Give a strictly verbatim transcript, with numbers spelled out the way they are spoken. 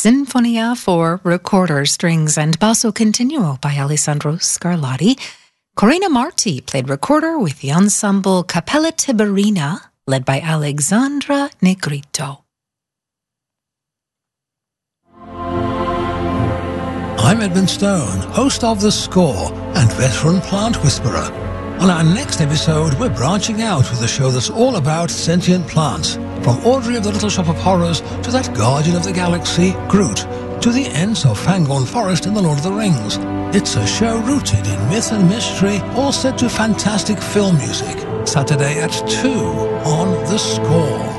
Sinfonia for recorder, strings, and basso continuo by Alessandro Scarlatti. Corina Marti played recorder with the ensemble Cappella Tiberina, led by Alexandra Negrito. I'm Edmund Stone, host of The Score and veteran plant whisperer. On our next episode, we're branching out with a show that's all about sentient plants, from Audrey of the Little Shop of Horrors to that Guardian of the Galaxy, Groot, to the Ents of Fangorn Forest in The Lord of the Rings. It's a show rooted in myth and mystery, all set to fantastic film music. Saturday at two on The Score.